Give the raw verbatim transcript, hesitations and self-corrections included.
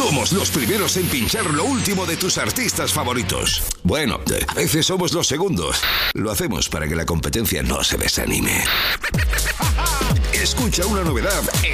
Somos los primeros en pinchar lo último de tus artistas favoritos. Bueno, a veces somos los segundos. Lo hacemos para que la competencia no se desanime. Escucha una novedad